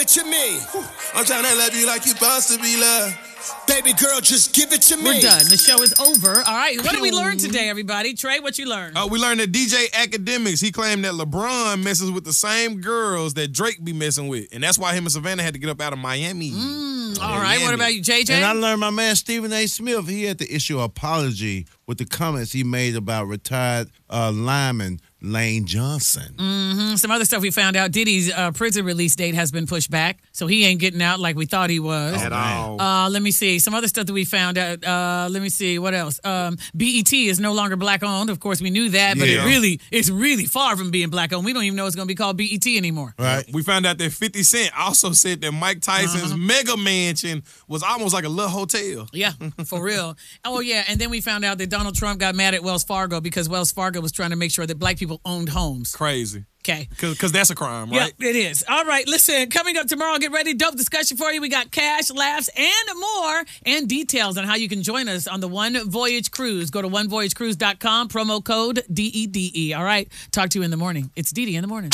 it to me. I'm trying to love you like you're supposed to be loved. Baby girl, just give it to me. We're done. The show is over. All right. What did we learn today, everybody? Trey, what you learned? We learned that DJ Academics, he claimed that LeBron messes with the same girls that Drake be messing with. And that's why him and Savannah had to get up out of Miami. All right. What about you, JJ? And I learned my man Stephen A. Smith, he had to issue an apology with the comments he made about retired lineman Lane Johnson. Some other stuff we found out. Diddy's prison release date has been pushed back, so he ain't getting out like we thought he was. At all. Let me see. Some other stuff that we found out. Let me see. What else? BET is no longer black-owned. Of course, we knew that, but it's really far from being black-owned. We don't even know it's going to be called BET anymore. Right. We found out that 50 Cent also said that Mike Tyson's mega mansion was almost like a little hotel. Yeah, for real. Oh, yeah, and then we found out that Donald Trump got mad at Wells Fargo because Wells Fargo was trying to make sure that black people owned homes. Crazy. Okay. Because that's a crime, right? Yeah, it is. All right, listen, coming up tomorrow, get ready. Dope discussion for you. We got cash, laughs, and more, and details on how you can join us on the One Voyage Cruise. Go to onevoyagecruise.com, promo code DEDE. All right, talk to you in the morning. It's DD in the morning.